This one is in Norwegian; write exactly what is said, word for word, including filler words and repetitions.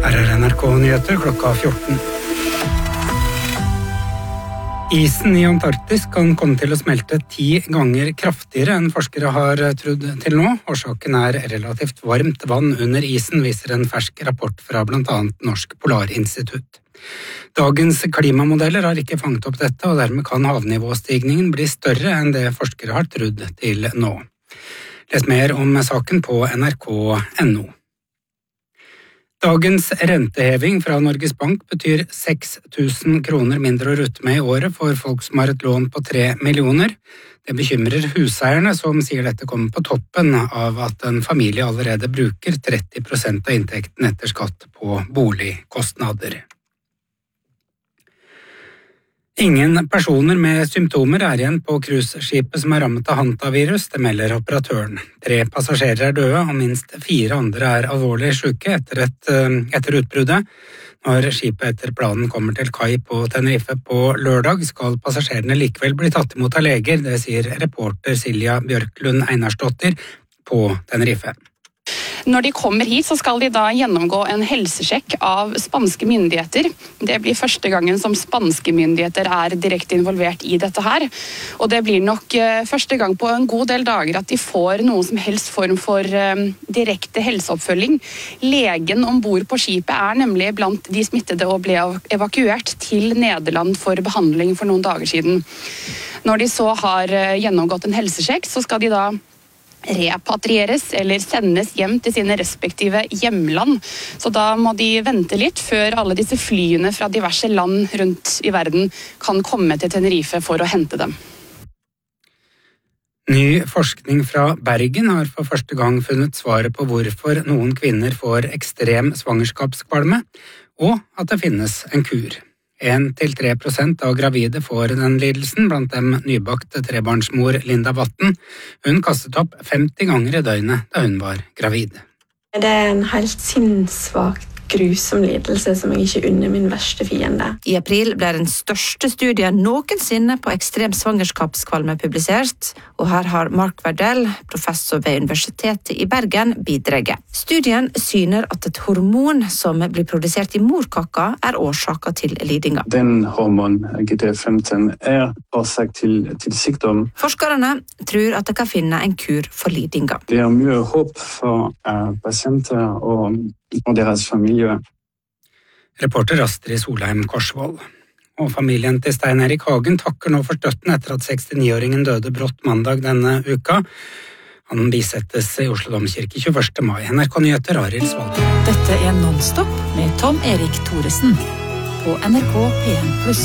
Her er N R K-nyheter klokka fjorten. Isen i Antarktis kan komme til å smelte ti ganger kraftigere enn forskere har trodd til nå. Årsaken er relativt varmt vann under isen, viser en fersk rapport fra blant annet Norsk Polarinstitutt. Dagens klimamodeller har ikke fanget opp dette, og dermed kan havnivåstigningen bli større enn det forskere har trodd til nå. Les mer om saken på N R K punktum N O. Dagens renteheving fra Norges Bank betyr seks tusen kroner mindre å rutte med i året for folk som har et lån på tre millioner. Det bekymrer huseierne, som sier dette kommer på toppen av at en familie allerede bruker tretti prosent av inntekten etter skatt på boligkostnader. Ingen personer med symptomer er igjen på cruiseskipet som er rammet av hantavirus, det melder operatøren. Tre passasjerer er døde, og minst fire andre er alvorlig syke etter, et, etter utbruddet. Når skipet etter planen kommer til kai på Tenerife på lørdag, skal passasjerene likevel bli tatt imot av leger, det sier reporter Silja Bjørklund Einarsdottir på Tenerife. Når de kommer hit, så skal de da gjennomgå en helsesjekk av spanske myndigheter. Det blir første gangen som spanske myndigheter er direkte involvert i dette her. Og det blir nok første gang på en god del dager at de får noen som helst form for um, direkte helseoppfølging. Legen ombord på skipet er nemlig blant de smittede og ble evakuert til Nederland for behandling for noen dager siden. Når de så har gjennomgått en helsesjekk, så skal de da repatrieres eller sendes hjem til sine respektive hjemland. Så da må de vente litt før alle disse flyene fra diverse land rundt i verden kan komme til Tenerife for å hente dem. Ny forskning fra Bergen har for første gang funnet svaret på hvorfor noen kvinner får ekstrem svangerskapskvalme, og at det finnes en kur. en til tre prosent av gravide får den lidelsen, blant dem nybakt trebarnsmor Linda Vatten. Hun kastet opp femti ganger i døgnet da hun var gravid. Det er en helt sinnssvakt grusom lidelse som jeg ikke unner min verste fiende. I april ble den største studien noensinne på ekstrem svangerskapskvalme publisert, og her har Mark Verdell, professor ved Universitetet i Bergen, bidraget. Studien syner at et hormon som blir produsert i morkaka er årsaken til lidinga. Den hormon G D femten er årsak til, til sykdom. Forskerne tror at de kan finne en kur for lidinga. Det er mye håp for uh, pasienter og og deres familie. Reporter Astrid Solheim Korsvold. Og familien til Stein Erik Hagen takker nå for støtten etter at sekstini-åringen døde brått mandag denne uka. Han bisettes i Oslo Domkirke tjueførste mai. N R K-nyheter, Arild Svalbard. Dette er Non-Stop med Tom Erik Thoresen på N R K P en pluss.